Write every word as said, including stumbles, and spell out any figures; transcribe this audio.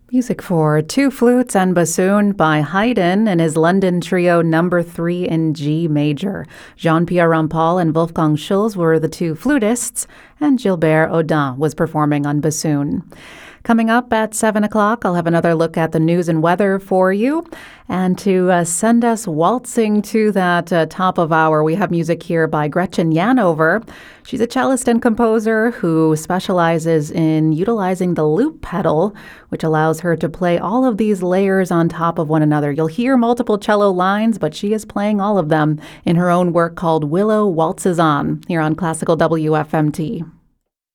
Music for Two Flutes and Bassoon by Haydn and his London Trio Number three in G Major. Jean-Pierre Rampal and Wolfgang Schulz were the two flutists, and Gilbert Audin was performing on bassoon. Coming up at seven o'clock, I'll have another look at the news and weather for you. And to uh, send us waltzing to that uh, top of hour, we have music here by Gretchen Janover. She's a cellist and composer who specializes in utilizing the loop pedal, which allows her to play all of these layers on top of one another. You'll hear multiple cello lines, but she is playing all of them in her own work called Willow Waltzes On, here on Classical W F M T.